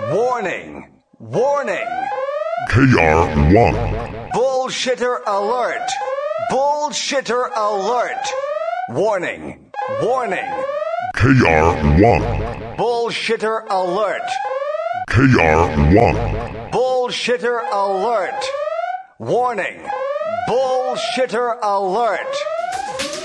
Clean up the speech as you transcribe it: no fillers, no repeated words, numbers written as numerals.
Warning! Warning! KR1. Bullshitter alert! Bullshitter alert! Warning! Warning! KR1. Bullshitter alert! KR1. Bullshitter alert! Warning! Bullshitter alert!